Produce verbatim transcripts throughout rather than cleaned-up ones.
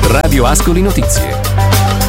Radio Ascoli Notizie.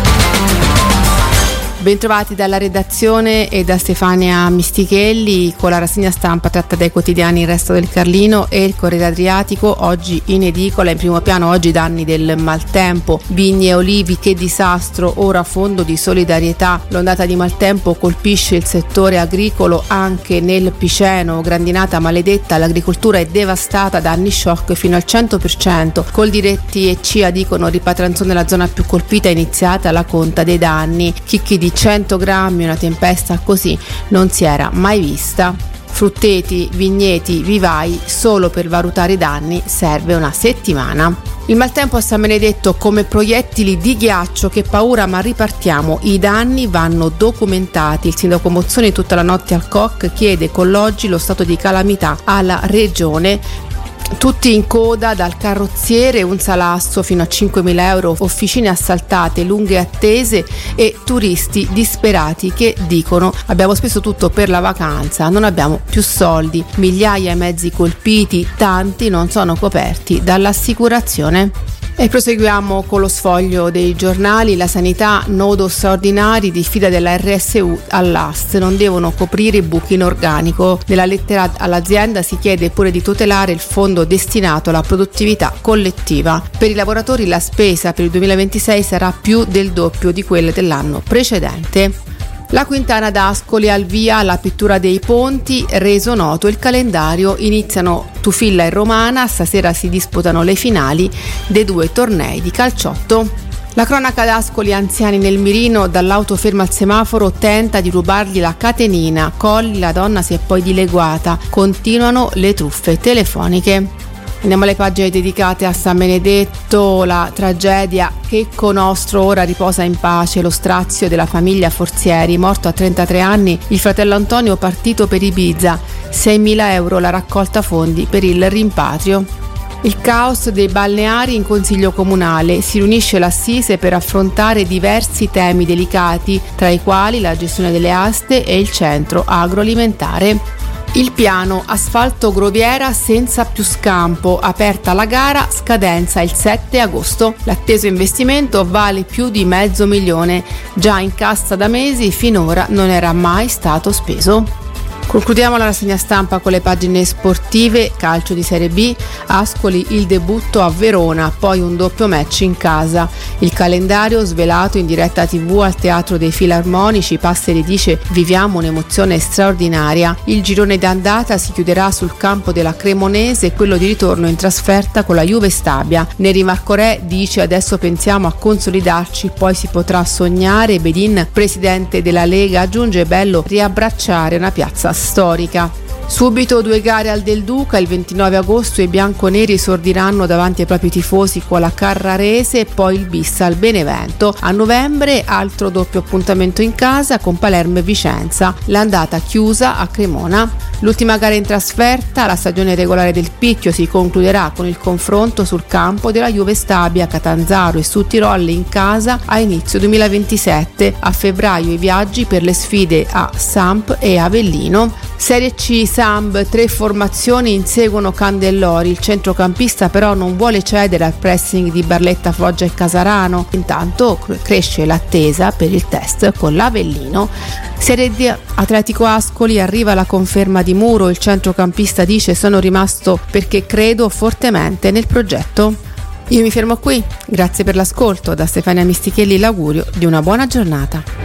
Bentrovati dalla redazione e da Stefania Mistichelli con la rassegna stampa tratta dai quotidiani Il Resto del Carlino e Il Corriere Adriatico. Oggi in edicola, in primo piano, oggi danni del maltempo, vigne e olivi, che disastro, ora fondo di solidarietà. L'ondata di maltempo colpisce il settore agricolo anche nel Piceno, grandinata maledetta, l'agricoltura è devastata, danni shock fino al cento per cento. Coldiretti e C I A dicono Ripatranzone la zona più colpita, è iniziata la conta dei danni. Chicchi di cento grammi, una tempesta così non si era mai vista. Frutteti, vigneti, vivai, solo per valutare i danni serve una settimana. Il maltempo a San Benedetto come proiettili di ghiaccio, che paura, ma ripartiamo, i danni vanno documentati. Il sindaco Mozzoni tutta la notte al C O C chiede colloggi lo stato di calamità alla regione. Tutti in coda dal carrozziere, un salasso fino a cinquemila euro, officine assaltate, lunghe attese e turisti disperati che dicono abbiamo speso tutto per la vacanza, non abbiamo più soldi, migliaia di mezzi colpiti, tanti non sono coperti dall'assicurazione. E proseguiamo con lo sfoglio dei giornali. La sanità, nodo straordinari, diffida della R S U all'A S T, non devono coprire i buchi in organico. Nella lettera all'azienda si chiede pure di tutelare il fondo destinato alla produttività collettiva. Per i lavoratori la spesa per il duemilaventisei sarà più del doppio di quella dell'anno precedente. La Quintana d'Ascoli al via la pittura dei ponti, reso noto il calendario, iniziano Tufilla e Romana, stasera si disputano le finali dei due tornei di calciotto. La cronaca d'Ascoli, anziani nel mirino, dall'auto ferma al semaforo, tenta di rubargli la catenina, Colli, la donna si è poi dileguata, continuano le truffe telefoniche. Andiamo alle pagine dedicate a San Benedetto, la tragedia. Checco nostro ora riposa in pace, lo strazio della famiglia Forzieri, morto a trentatré anni il fratello Antonio, partito per Ibiza, seimila euro la raccolta fondi per il rimpatrio. Il caos dei balneari in consiglio comunale, si riunisce l'assise per affrontare diversi temi delicati, tra i quali la gestione delle aste e il centro agroalimentare. Il piano asfalto Groviera senza più scampo, aperta la gara, scadenza il sette agosto. L'atteso investimento vale più di mezzo milione, già in cassa da mesi, finora non era mai stato speso. Concludiamo la rassegna stampa con le pagine sportive. Calcio di Serie B, Ascoli il debutto a Verona, poi un doppio match in casa. Il calendario svelato in diretta tivù al Teatro dei Filarmonici, Passeri dice viviamo un'emozione straordinaria. Il girone d'andata si chiuderà sul campo della Cremonese e quello di ritorno in trasferta con la Juve Stabia. Neri Marcorè dice adesso pensiamo a consolidarci, poi si potrà sognare. Bedin, presidente della Lega, aggiunge bello riabbracciare una piazza storica. Subito due gare al Del Duca, il ventinove agosto i bianconeri esordiranno davanti ai propri tifosi con la Carrarese e poi il bis al Benevento. A novembre altro doppio appuntamento in casa con Palermo e Vicenza, l'andata chiusa a Cremona. L'ultima gara in trasferta, la stagione regolare del Picchio, si concluderà con il confronto sul campo della Juve Stabia, Catanzaro e Sudtirol in casa a inizio duemilaventisette. A febbraio i viaggi per le sfide a Samp e Avellino. Serie C, Samb, tre formazioni inseguono Candellori, il centrocampista però non vuole cedere al pressing di Barletta, Foggia e Casarano. Intanto cresce l'attesa per il test con l'Avellino. Serie D, Atletico Ascoli, arriva la conferma di Muro, il centrocampista dice sono rimasto perché credo fortemente nel progetto. Io mi fermo qui, grazie per l'ascolto, da Stefania Mistichelli l'augurio di una buona giornata.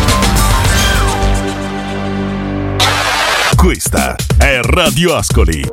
Questa è Radio Ascoli.